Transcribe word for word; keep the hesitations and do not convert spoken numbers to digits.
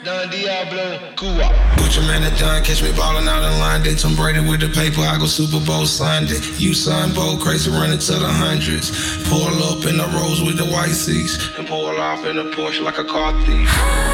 Don Diablo, Cuba. Put your man at Don, catch me ballin' out in line. They Tom Brady with the paper, I go Super Bowl Sunday. You son, Bo, crazy running to the hundreds. Pull up in the Rolls with the white seats, and pull off in a Porsche like a car thief.